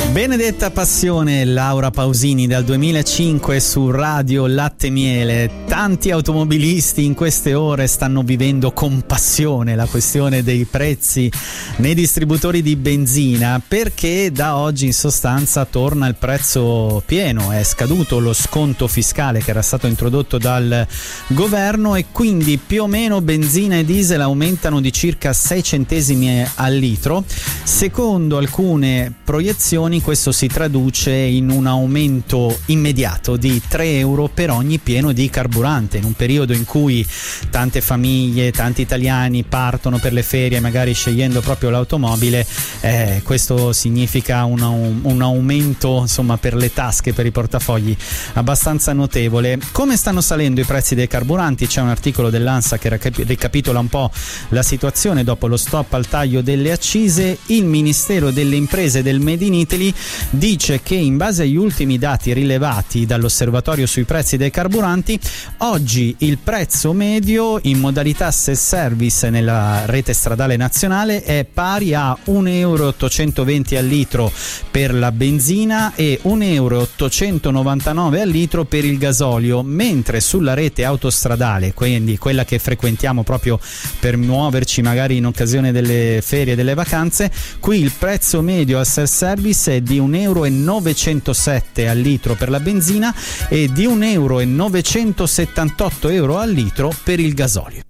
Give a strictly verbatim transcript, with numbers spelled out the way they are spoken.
Benedetta Passione, Laura Pausini dal duemilacinque su Radio Latte Miele. Tanti automobilisti in queste ore stanno vivendo con passione la questione dei prezzi nei distributori di benzina, perché da oggi in sostanza torna il prezzo pieno, è scaduto lo sconto fiscale che era stato introdotto dal governo e quindi più o meno benzina e diesel aumentano di circa sei centesimi al litro. Secondo alcune proiezioni questo si traduce in un aumento immediato di tre euro per ogni pieno di carburante, in un periodo in cui tante famiglie, tanti italiani partono per le ferie magari scegliendo proprio l'automobile. Eh, questo significa un, un aumento, insomma, per le tasche, per i portafogli abbastanza notevole. Come stanno salendo i prezzi dei carburanti? C'è un articolo dell'ANSA che ricapitola un po' la situazione dopo lo stop al taglio delle accise. Il Ministero delle Imprese del Made in Italy dice che in base agli ultimi dati rilevati dall'osservatorio sui prezzi dei carburanti, oggi il prezzo medio in modalità self-service nella rete stradale nazionale è pari a un euro e ottocentoventi al litro per la benzina e un euro e ottocentonovantanove al litro per il gasolio, mentre sulla rete autostradale, quindi quella che frequentiamo proprio per muoverci magari in occasione delle ferie e delle vacanze, qui il prezzo medio al self-service è di un euro e novecentosette al litro per la benzina e di un euro e novecentosettantotto euro al litro per il gasolio.